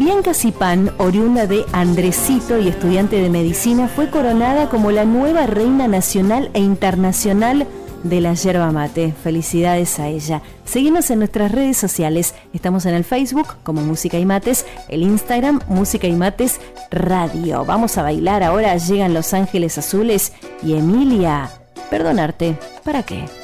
Bianca Cipán, oriunda de Andresito y estudiante de medicina, fue coronada como la nueva reina nacional e internacional de la yerba mate. Felicidades a ella. Seguinos en nuestras redes sociales. Estamos en el Facebook como Música y Mates, el Instagram Música y Mates Radio. Vamos a bailar ahora. Llegan Los Ángeles Azules y Emilia. Perdonarte, ¿para qué?